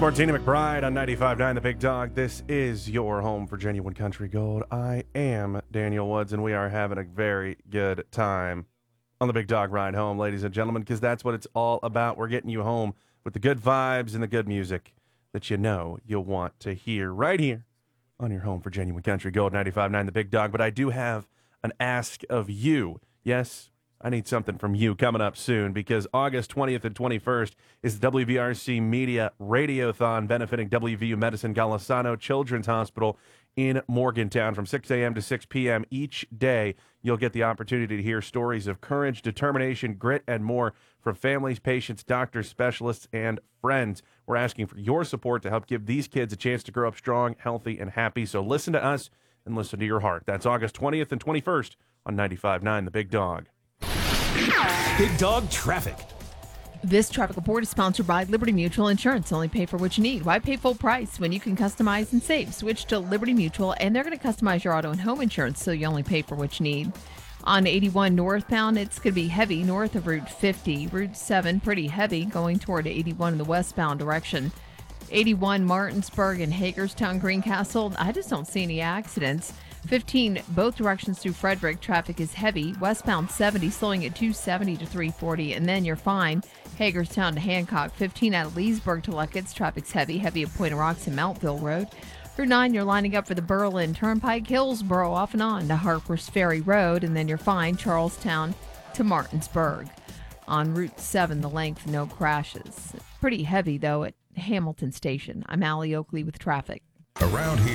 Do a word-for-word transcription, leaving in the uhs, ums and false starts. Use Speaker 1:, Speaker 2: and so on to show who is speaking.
Speaker 1: Martina McBride on ninety-five point nine The Big Dog. This is your home for genuine country gold. I am Daniel Woods, and we are having a very good time on the Big Dog Ride Home, ladies and gentlemen, because that's what it's all about. We're getting you home with the good vibes and the good music that you know you'll want to hear right here on your home for genuine country gold, ninety-five point nine The Big Dog. But I do have an ask of you. Yes, I need something from you coming up soon, because August twentieth and twenty-first is the W V R C Media Radiothon benefiting W V U Medicine Golisano Children's Hospital in Morgantown from six a.m. to six p.m. each day. You'll get the opportunity to hear stories of courage, determination, grit, and more from families, patients, doctors, specialists, and friends. We're asking for your support to help give these kids a chance to grow up strong, healthy, and happy. So listen to us and listen to your heart. That's August twentieth and twenty-first on ninety-five point nine The Big Dog.
Speaker 2: Big Dog Traffic.
Speaker 3: This traffic report is sponsored by Liberty Mutual Insurance. Only pay for what you need. Why pay full price when you can customize and save? Switch to Liberty Mutual, and they're going to customize your auto and home insurance so you only pay for what you need. On eighty-one northbound, it's going to be heavy north of Route fifty. Route seven, pretty heavy going toward eighty-one in the westbound direction. eighty-one Martinsburg and Hagerstown Greencastle. I just don't see any accidents. fifteen, both directions through Frederick, traffic is heavy. Westbound seventy, slowing at two seventy to three forty, and then you're fine. Hagerstown to Hancock. fifteen out of Leesburg to Luckett's, traffic's heavy. Heavy at Point of Rocks and Mountville Road. Route nine, you're lining up for the Berlin Turnpike. Hillsboro off and on to Harper's Ferry Road, and then you're fine. Charlestown to Martinsburg. On Route seven, the length, no crashes. Pretty heavy, though, at Hamilton Station. I'm Allie Oakley with traffic.
Speaker 2: Around here.